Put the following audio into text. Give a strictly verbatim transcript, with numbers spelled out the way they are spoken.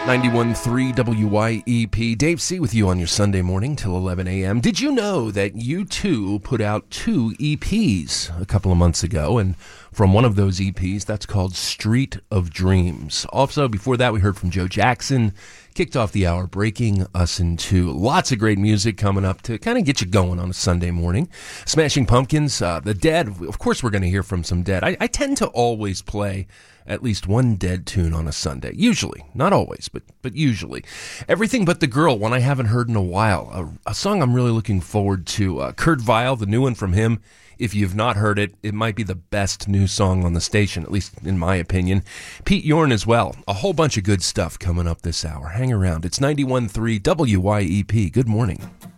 ninety-one point three W Y E P. Dave C. with you on your Sunday morning till eleven a.m. Did you know that U two put out two E Ps a couple of months ago? And from one of those E Ps, that's called Street of Dreams. Also, before that, we heard from Joe Jackson. Kicked off the hour, breaking us into lots of great music coming up to kind of get you going on a Sunday morning. Smashing Pumpkins, uh, The Dead. Of course, we're going to hear from some Dead. I, I tend to always play at least one Dead tune on a Sunday. Usually. Not always, but but usually. Everything But the Girl, one I haven't heard in a while. A, a song I'm really looking forward to. Uh, Kurt Vile, the new one from him. If you've not heard it, it might be the best new song on the station, at least in my opinion. Pete Yorn as well. A whole bunch of good stuff coming up this hour. Hang around. It's ninety-one point three W Y E P. Good morning.